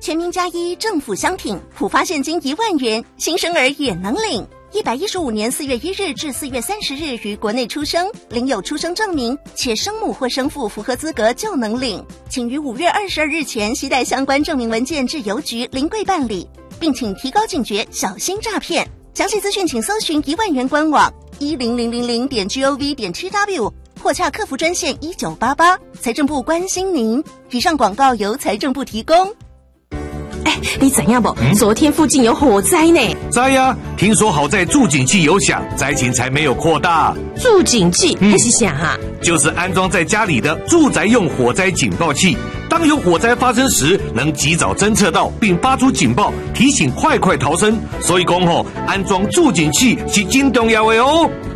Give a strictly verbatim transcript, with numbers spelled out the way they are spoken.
全民加一政府相挺，普发现金一万元，新生儿也能领。一百一十五年四月一日至四月三十日于国内出生，领有出生证明，且生母或生父符合资格就能领。请于五月二十二日前携带相关证明文件至邮局临柜办理，并请提高警觉，小心诈骗。详细资讯请搜寻一万元官网一零零零零点 gov 点 tw 或洽客服专线一九八八。财政部关心您。以上广告由财政部提供。 哎，你怎样不？嗯、昨天附近有火灾呢。 灾呀、啊！听说好在助警器有响，灾情才没有扩大。 助警器那、嗯、是啥哈？ 就是安装在家里的住宅用火灾警报器。当有火灾发生时，能及早侦测到并发出警报，提醒快快逃生。所以讲吼，安装助警器是真重要的哦。